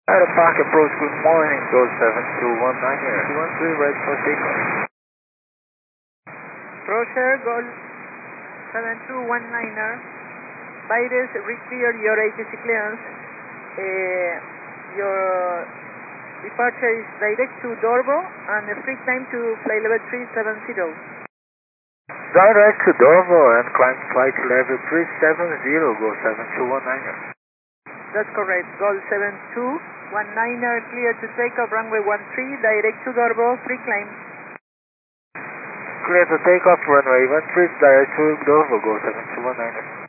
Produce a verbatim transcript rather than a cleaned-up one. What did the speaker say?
At a park approach, good morning, go seven two one nine here. two one three, right for takeoff. Roger, Golf seven two one niner. Virus, re-clear your A T C clearance. Uh, your departure is direct to Dorvo and the free climb to flight level three seven zero. Direct to Dorvo and climb flight level three seven zero, go seven two one niner. That's correct. Golf seven two one niner, clear to take off runway one three, direct to Dorvo, free climb. Clear to take off runway one three, direct to Dorvo, go seven two one niner.